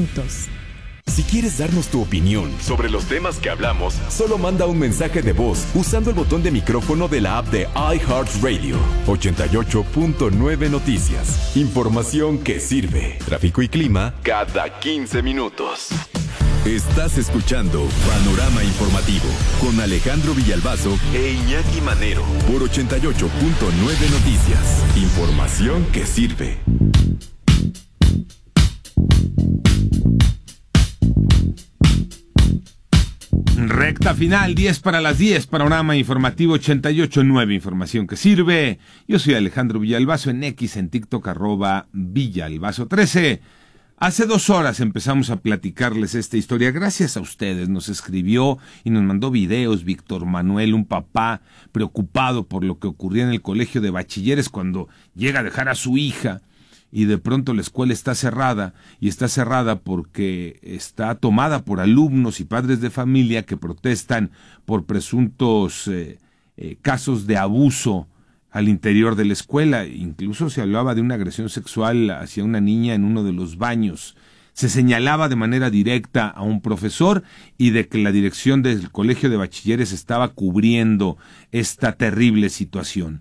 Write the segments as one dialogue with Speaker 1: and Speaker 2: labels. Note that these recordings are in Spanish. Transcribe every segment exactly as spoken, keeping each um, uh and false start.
Speaker 1: minutos.
Speaker 2: Si quieres darnos tu opinión sobre los temas que hablamos, solo manda un mensaje de voz usando el botón de micrófono de la app de iHeartRadio. ochenta y ocho punto nueve Noticias. Información que sirve. Tráfico y clima cada quince minutos. Estás escuchando Panorama Informativo con Alejandro Villalbazo e Iñaki Manero por ochenta y ocho punto nueve Noticias. Información que sirve.
Speaker 3: Recta final, diez para las diez, Panorama Informativo ochenta y ocho punto nueve, información que sirve. Yo soy Alejandro Villalbazo, en X, en TikTok, arroba Villalbazo trece. Hace dos horas empezamos a platicarles esta historia, gracias a ustedes. Nos escribió y nos mandó videos Víctor Manuel, un papá preocupado por lo que ocurría en el colegio de bachilleres cuando llega a dejar a su hija. Y de pronto la escuela está cerrada, y está cerrada porque está tomada por alumnos y padres de familia que protestan por presuntos eh, eh, casos de abuso al interior de la escuela. Incluso se hablaba de una agresión sexual hacia una niña en uno de los baños. Se señalaba de manera directa a un profesor y de que la dirección del colegio de bachilleres estaba cubriendo esta terrible situación.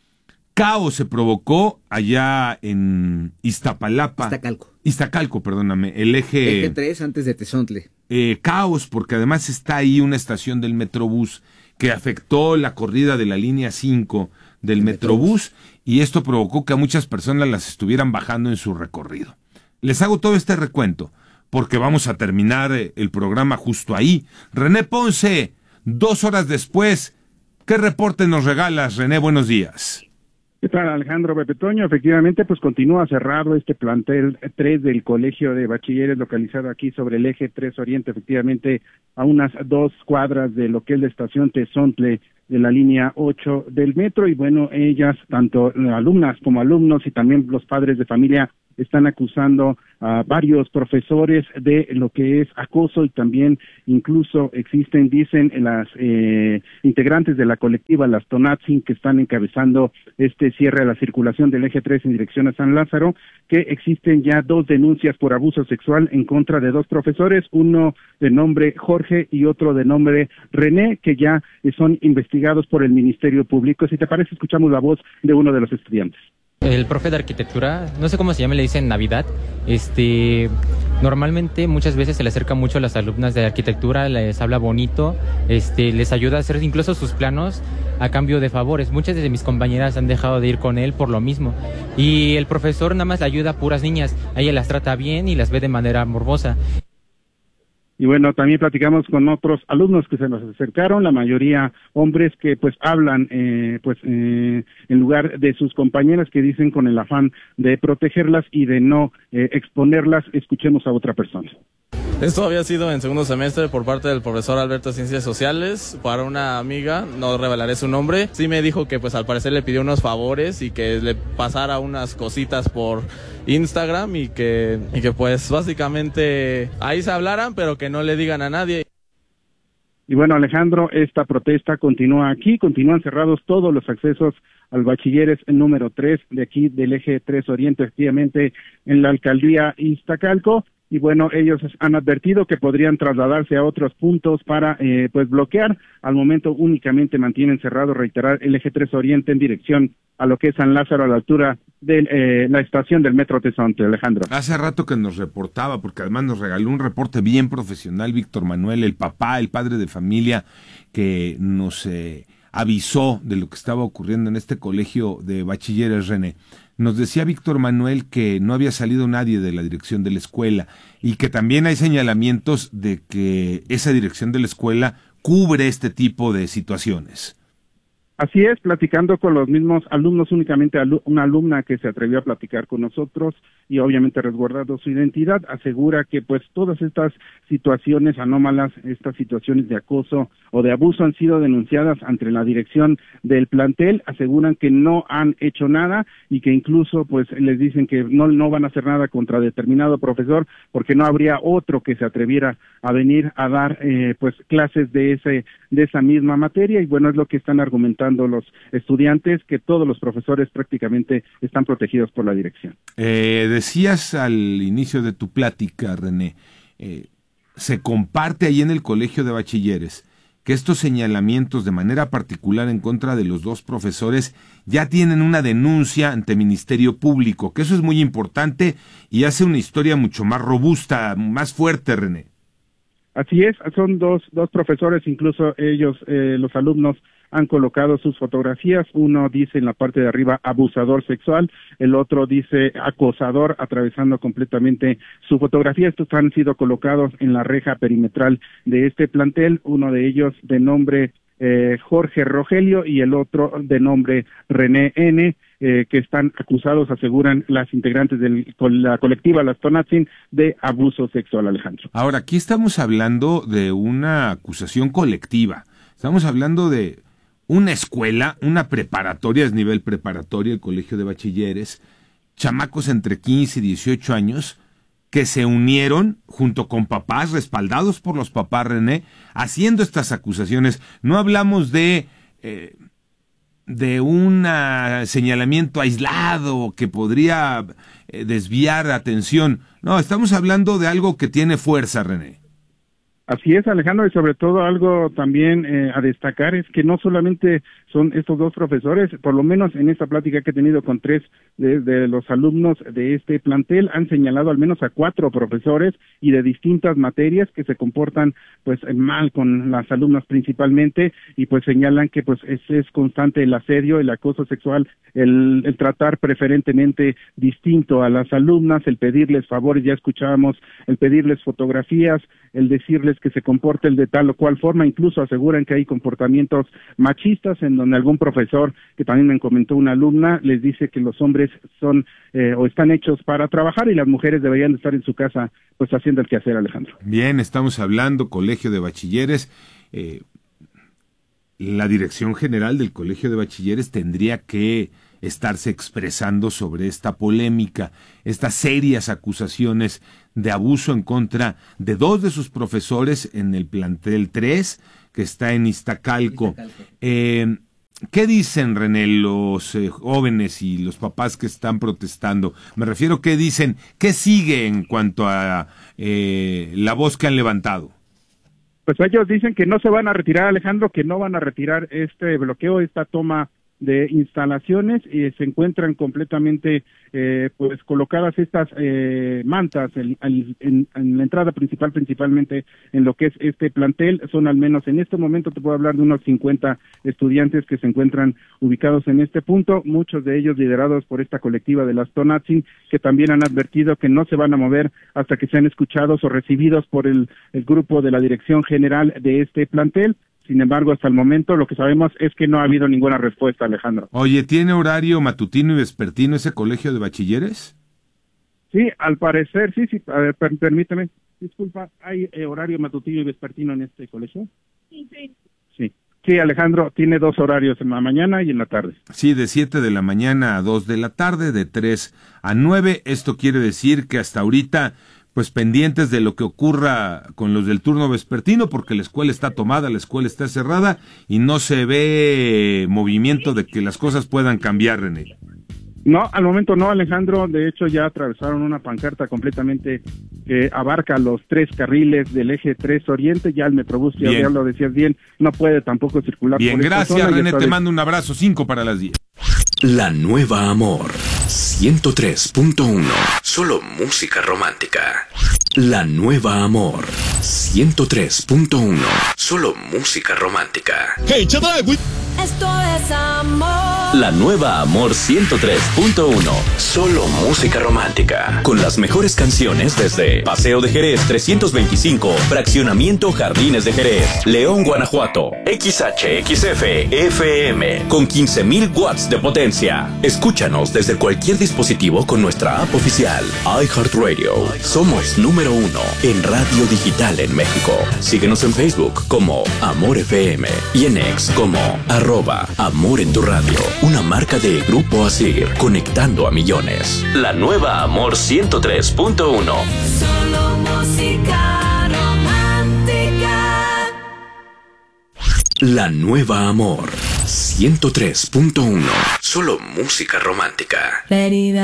Speaker 3: Caos se provocó allá en Iztapalapa.
Speaker 4: Iztacalco.
Speaker 3: Iztacalco, perdóname. El eje...
Speaker 4: Eje tres antes de Tezontle.
Speaker 3: Eh, caos, porque además está ahí una estación del Metrobús que afectó la corrida de la línea cinco del Metrobús, y esto provocó que a muchas personas las estuvieran bajando en su recorrido. Les hago todo este recuento porque vamos a terminar el programa justo ahí. René Ponce, dos horas después, ¿qué reporte nos regalas, René? Buenos días.
Speaker 5: ¿Qué tal, Alejandro? Pepe Toño? Efectivamente, pues continúa cerrado este plantel tres del Colegio de Bachilleres localizado aquí sobre el eje tres Oriente, efectivamente a unas dos cuadras de lo que es la estación Tezontle de la línea ocho del metro. Y bueno, ellas, tanto alumnas como alumnos y también los padres de familia, están acusando a varios profesores de lo que es acoso, y también incluso existen, dicen las eh, integrantes de la colectiva, las Tonatzin, que están encabezando este cierre a la circulación del eje tres en dirección a San Lázaro, que existen ya dos denuncias por abuso sexual en contra de dos profesores, uno de nombre Jorge y otro de nombre René, que ya son investigados por el Ministerio Público. Si te parece, escuchamos la voz de uno de los estudiantes.
Speaker 6: El profe de arquitectura, no sé cómo se llama, le dicen Navidad, este, normalmente muchas veces se le acerca mucho a las alumnas de arquitectura, les habla bonito, este, les ayuda a hacer incluso sus planos a cambio de favores. Muchas de mis compañeras han dejado de ir con él por lo mismo, y el profesor nada más le ayuda a puras niñas, a ella las trata bien y las ve de manera morbosa.
Speaker 5: Y bueno, también platicamos con otros alumnos que se nos acercaron, la mayoría hombres que pues hablan eh, pues eh, en lugar de sus compañeras, que dicen con el afán de protegerlas y de no eh, exponerlas. Escuchemos a otra persona.
Speaker 7: Esto había sido en segundo semestre por parte del profesor Alberto de Ciencias Sociales para una amiga, no revelaré su nombre. Sí me dijo que pues al parecer le pidió unos favores y que le pasara unas cositas por Instagram y que, y que pues básicamente ahí se hablaran, pero que no le digan a nadie.
Speaker 5: Y bueno, Alejandro, esta protesta continúa aquí, continúan cerrados todos los accesos al bachilleres número tres de aquí del eje tres Oriente, efectivamente en la alcaldía Iztacalco. Y bueno, ellos han advertido que podrían trasladarse a otros puntos para eh, pues bloquear. Al momento únicamente mantienen cerrado, reiterar, el eje tres Oriente en dirección a lo que es San Lázaro, a la altura de eh, la estación del Metro Tezontle. Alejandro.
Speaker 3: Hace rato que nos reportaba, porque además nos regaló un reporte bien profesional, Víctor Manuel, el papá, el padre de familia, que nos eh, avisó de lo que estaba ocurriendo en este colegio de bachilleres, René. Nos decía Víctor Manuel que no había salido nadie de la dirección de la escuela y que también hay señalamientos de que esa dirección de la escuela cubre este tipo de situaciones.
Speaker 5: Así es, platicando con los mismos alumnos, únicamente alu- una alumna que se atrevió a platicar con nosotros y obviamente resguardando su identidad, asegura que pues todas estas situaciones anómalas, estas situaciones de acoso o de abuso han sido denunciadas ante la dirección del plantel. Aseguran que no han hecho nada y que incluso pues les dicen que no, no van a hacer nada contra determinado profesor porque no habría otro que se atreviera a venir a dar eh, pues clases de ese de esa misma materia. Y bueno, es lo que están argumentando los estudiantes, que todos los profesores prácticamente están protegidos por la dirección.
Speaker 3: Eh, decías al inicio de tu plática, René, eh, se comparte ahí en el Colegio de Bachilleres que estos señalamientos de manera particular en contra de los dos profesores ya tienen una denuncia ante Ministerio Público, que eso es muy importante y hace una historia mucho más robusta, más fuerte, René.
Speaker 5: Así es, son dos, dos profesores, incluso ellos, eh, los alumnos, han colocado sus fotografías. Uno dice en la parte de arriba abusador sexual, el otro dice acosador, atravesando completamente su fotografía. Estos han sido colocados en la reja perimetral de este plantel, uno de ellos de nombre eh, Jorge Rogelio y el otro de nombre René N., eh, que están acusados, aseguran las integrantes de la colectiva Las Tonatzin, de abuso sexual, Alejandro.
Speaker 3: Ahora, aquí estamos hablando de una acusación colectiva, estamos hablando de una escuela, una preparatoria, es nivel preparatoria, el Colegio de Bachilleres, chamacos entre quince y dieciocho años, que se unieron junto con papás, respaldados por los papás, René, haciendo estas acusaciones. No hablamos de, eh, de un señalamiento aislado que podría eh, desviar atención. No, estamos hablando de algo que tiene fuerza, René.
Speaker 5: Así es, Alejandro, y sobre todo algo también eh, a destacar es que no solamente son estos dos profesores, por lo menos en esta plática que he tenido con tres de, de los alumnos de este plantel, han señalado al menos a cuatro profesores y de distintas materias que se comportan pues mal con las alumnas principalmente, y pues señalan que pues es, es constante el asedio, el acoso sexual, el, el tratar preferentemente distinto a las alumnas, el pedirles favores, ya escuchábamos, el pedirles fotografías, el decirles que se comporten de tal o cual forma. Incluso aseguran que hay comportamientos machistas en donde algún profesor, que también me comentó una alumna, les dice que los hombres son eh, o están hechos para trabajar y las mujeres deberían de estar en su casa pues haciendo el quehacer, Alejandro.
Speaker 3: Bien, estamos hablando Colegio de Bachilleres. Eh, la Dirección General del Colegio de Bachilleres tendría que estarse expresando sobre esta polémica, estas serias acusaciones de abuso en contra de dos de sus profesores en el plantel tres, que está en Iztacalco. Iztacalco. Eh, ¿Qué dicen, René, los eh, jóvenes y los papás que están protestando? Me refiero, ¿qué dicen? ¿Qué sigue en cuanto a eh, la voz que han levantado?
Speaker 5: Pues ellos dicen que no se van a retirar, Alejandro, que no van a retirar este bloqueo, esta toma de instalaciones, y se encuentran completamente eh, pues colocadas estas eh, mantas en, en, en la entrada principal, principalmente en lo que es este plantel. Son al menos en este momento, te puedo hablar de unos cincuenta estudiantes que se encuentran ubicados en este punto, muchos de ellos liderados por esta colectiva de Las Tonatzin, que también han advertido que no se van a mover hasta que sean escuchados o recibidos por el, el grupo de la Dirección General de este plantel. Sin embargo, hasta el momento lo que sabemos es que no ha habido ninguna respuesta, Alejandro.
Speaker 3: Oye, ¿tiene horario matutino y vespertino ese Colegio de Bachilleres?
Speaker 5: Sí, al parecer, sí, sí. A ver, per, permíteme. Disculpa, ¿hay eh, horario matutino y vespertino en este colegio?
Speaker 1: Sí, sí.
Speaker 5: Sí. Sí, Alejandro, tiene dos horarios, en la mañana y en la tarde.
Speaker 3: Sí, de siete de la mañana a dos de la tarde, de tres a nueve. Esto quiere decir que hasta ahorita, pues pendientes de lo que ocurra con los del turno vespertino, porque la escuela está tomada, la escuela está cerrada y no se ve movimiento de que las cosas puedan cambiar, René.
Speaker 5: No, al momento no, Alejandro. De hecho, ya atravesaron una pancarta completamente que abarca los tres carriles del eje tres Oriente. Ya el Metrobús, ya, ya lo decías bien, no puede tampoco circular.
Speaker 3: Bien, por gracias, zona, René, te de... mando un abrazo. Cinco para las diez.
Speaker 2: La Nueva Amor ciento tres punto uno. Solo música romántica. La Nueva Amor ciento tres punto uno. Solo música romántica.
Speaker 4: Hey, chaval, güey.
Speaker 8: Esto es amor.
Speaker 2: La Nueva Amor ciento tres punto uno. Solo música romántica. Con las mejores canciones desde Paseo de Jerez trescientos veinticinco, Fraccionamiento Jardines de Jerez, León, Guanajuato. X H X F F M con quince mil watts de potencia. Escúchanos desde cualquier dispositivo con nuestra app oficial iHeartRadio. Somos número uno en radio digital en México. Síguenos en Facebook como Amor F M y en X como arroba Amor en tu Radio. Una marca de Grupo Asir, conectando a millones. La Nueva Amor ciento tres punto uno.
Speaker 8: Solo música romántica.
Speaker 2: La Nueva Amor ciento tres punto uno. Solo música romántica.
Speaker 8: La herida